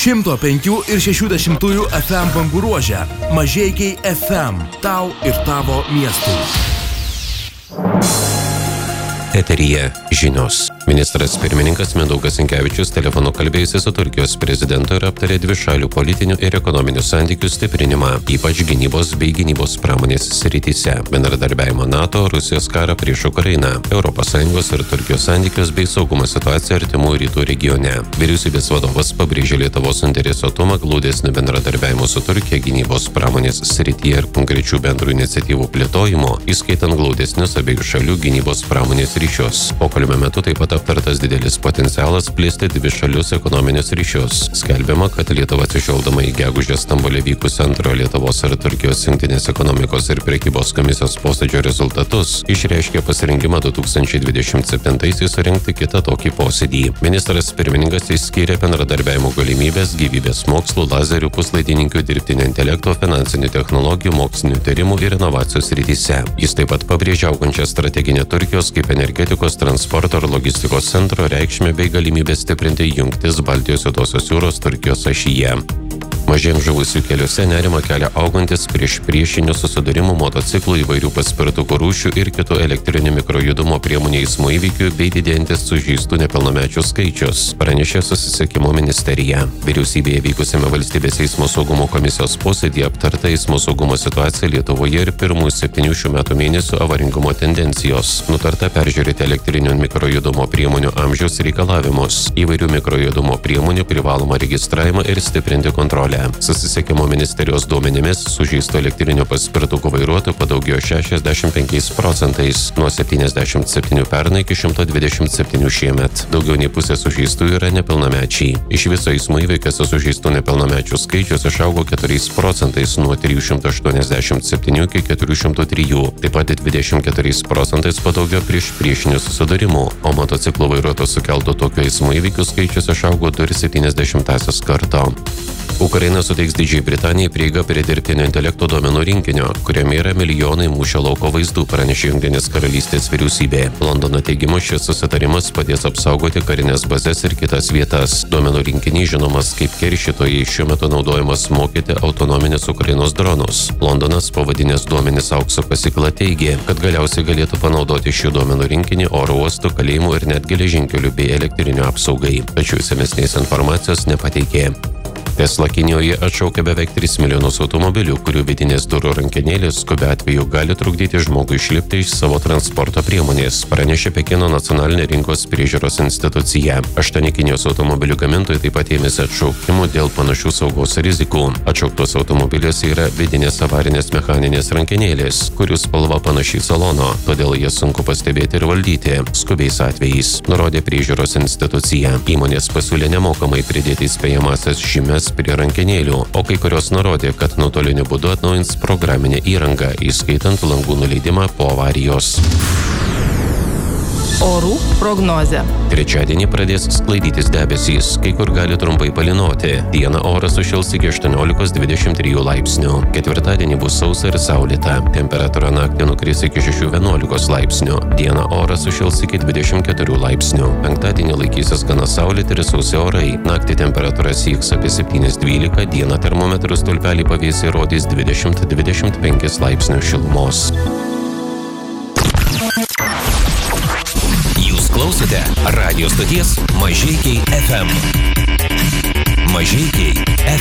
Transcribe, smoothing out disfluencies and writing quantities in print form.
105,6 FM bangų ruože. Mažeikiai FM. Tau ir tavo miestui. Eteryje žinios. Ministras pirmininkas Mindaugas Sinkevičius telefonu kalbėjusi su Turkijos prezidentu ir aptarė dvišalių politinių ir ekonominių santykių stiprinimą, ypač gynybos bei gynybos pramonės srityse, bendradarbiavimo NATO, Rusijos karą prieš Ukrainą, ES ir Turkijos santykius bei saugumo situaciją artimų rytų regione. Vyriausybės vadovas pabrėžė Lietuvos suinteresuotumą glaudesniu bendradarbiavimu su Turkija gynybos pramonės srityje ir konkrečių bendrų iniciatyvų plėtojimo, įskaitant glaudesnius abiejų šalių gynybos pramonės ryšius. Pokalbio metu taip pat aptartas didelis potencialas plėsti dvišalius ekonominius ryšius. Skelbiama, kad Lietuva atsižvelgdama į gegužę Stambule vykusio antrojo Lietuvos ir Turkijos jungtinės ekonomikos ir prekybos komisijos posėdžio rezultatus išreiškė pasirengimą 2027-aisiais surengti kitą tokį posėdį. Ministras pirmininkas išskyrė bendradarbiavimo galimybės gyvybės mokslų, lazerių, puslaidininkių, dirbtinio intelekto, finansinių technologijų, mokslinių tyrimų ir inovacijų srityse. Jis taip pat pabrėžė augančią strateginę Turkijos kaip energetikos, transporto ir logistikos centro reikšmę bei galimybę stiprinti jungtis Baltijos Juodosios jūros Turkijos ašyje. Mažiems žuvusių keliuose nerimą kelia augantis priešinių susidūrimų motociklų, įvairių paspirtukų rūšių ir kitų elektrinių mikrojudumo priemonių eismo įvykių bei didėjantis sužeistų nepilnamečių skaičius, pranešė Susisiekimo ministerija. Vyriausybėje vykusiame valstybės eismo saugumo komisijos posėdyje aptarta eismo saugumo situacija Lietuvoje ir pirmųjų 7 šių metų mėnesių avaringumo tendencijos. Nutarta peržiūrėti elektrinių mikrojudumo priemonių amžiaus reikalavimus, įvairių mikrojudumo priemonių privalomą registravimą ir stiprinti kontrolę. Susisiekimo ministerijos duomenimis sužeistų elektrinių paspirtukų vairuotojų padaugėjo 65%, nuo 77 pernai iki 127 šiemet. Daugiau nei pusė sužeistų yra nepilnamečiai. Iš viso eismo įvykiuose sužeistų nepilnamečių skaičius išaugo 4%, nuo 387 iki 403. Taip pat 24% padaugėjo priešinių susidūrimų, o motociklų vairuotojų sukeltų tokių eismo įvykių skaičius išaugo 2,7 karto. Ukraina suteiks Didžiajai Britanijai prieigą prie dirbtinio intelekto duomenų rinkinio, kuriame yra milijonai mūšio lauko vaizdų, pranešė Jungtinės karalystės vyriausybė. Londono teigimu, šis susitarimas padės apsaugoti karinės bazes ir kitas vietas. Duomenų rinkinys žinomas kaip keršytojai šiuo metu naudojamas mokyti autonominius Ukrainos dronus. Londonas, pavadinęs duomenis aukso kasykla, teigė, kad galiausiai galėtų panaudoti šių duomenų rinkinį oro uostų, kalėjimų ir net geležinkelių bei elektrinių apsaugai. Tačiau išsamesnės informacijos nepateikė. Tesla Kinijoje atšaukia beveik 3 milijonus automobilių, kurių vidinės durų rankenėlės skubiu atveju gali trukdyti žmogui išlipti iš savo transporto priemonės, pranešė Pekino nacionalinė rinkos priežiūros institucija. 8 Kinijos automobilių gamintojai taip pat ėmėsi atšaukimų dėl panašių saugos rizikų. Atšauktos automobiliuose yra vidinės avarinės mechaninės rankenėlės, kurių spalva panaši į salono, todėl jas sunku pastebėti ir valdyti skubiais atvejais, nurodė priežiūros institucija. Įmonės pasiūlė nemokamai pridėti įspėjamąsias žymes prie rankenėlių, o kai kurios nurodė, kad nuotoliniu būdu atnaujins programinę įrangą, įskaitant langų nuleidimą po avarijos. Orų prognozė. Trečiadienį pradės sklaidytis debesys, kai kur gali trumpai palynoti. Dieną oras sušils iki 18-23 laipsnių. Ketvirtadienį bus sausa ir saulėta. Temperatūra naktį nukris iki 6-11 laipsnių. Dieną oras sušils iki 24 laipsnių. Penktadienį laikysis gana saulėti ir sausi orai. Naktį temperatūra sieks apie 7-12, dieną termometrų stulpelį pavėsiai rodys 20-25 laipsnių šilumos. Klausote radio stoties Mažeikiai FM. Mažeikiai